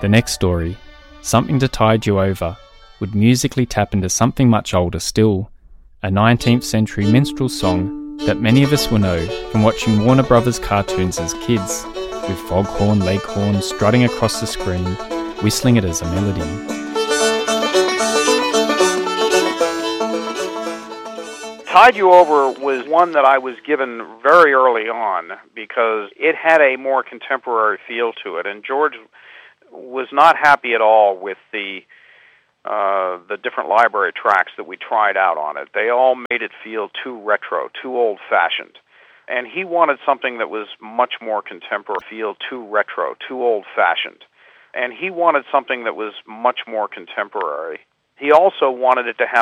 The next story, Something to Tide You Over, would musically tap into something much older still, a 19th century minstrel song that many of us will know from watching Warner Brothers cartoons as kids, with Foghorn Leghorn strutting across the screen, whistling it as a melody. Tide You Over was one that I was given very early on because it had a more contemporary feel to it, and George was not happy at all with the different library tracks that we tried out on it. They all made it feel too retro, too old-fashioned. And he wanted something that was much more contemporary, feel too retro, too old-fashioned. And he wanted something that was much more contemporary. He also wanted it to have